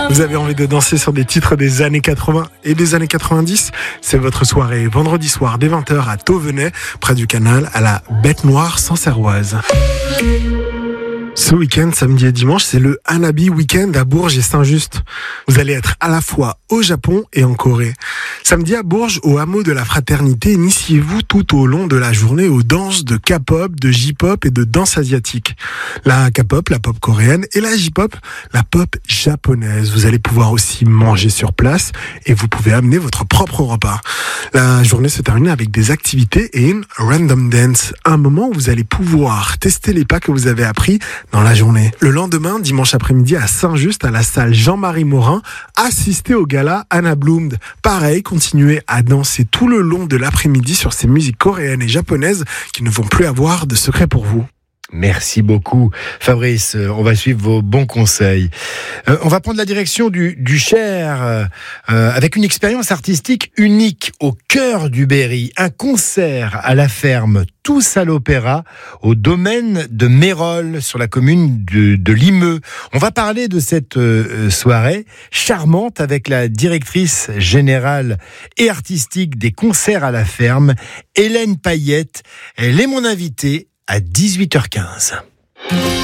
Vous avez envie de danser sur des titres des années 80 et des années 90 ? C'est votre soirée vendredi soir dès 20h à Tauvenay, près du canal, à la Bête Noire Sancerroise. Ce week-end, samedi et dimanche, c'est le Hanabi Weekend à Bourges et Saint-Just. Vous allez être à la fois au Japon et en Corée. Samedi à Bourges, au hameau de la Fraternité, initiez-vous tout au long de la journée aux danses de K-pop, de J-pop et de danse asiatique. La K-pop, la pop coréenne, et la J-pop, la pop japonaise. Vous allez pouvoir aussi manger sur place et vous pouvez amener votre propre repas. La journée se termine avec des activités et une random dance, un moment où vous allez pouvoir tester les pas que vous avez appris dans la journée. Le lendemain, dimanche après-midi à Saint-Just, à la salle Jean-Marie Morin, assistez au gala Anna Bloom. Pareil, continuez à danser tout le long de l'après-midi sur ces musiques coréennes et japonaises qui ne vont plus avoir de secret pour vous. Merci beaucoup, Fabrice. On va suivre vos bons conseils. On va prendre la direction du Cher avec une expérience artistique unique au cœur du Berry. Un concert à la ferme Tous à l'Opéra au domaine de Mérolles sur la commune de Limeux. On va parler de cette soirée charmante avec la directrice générale et artistique des concerts à la ferme, Hélène Payette. Elle est mon invitée à 18h15.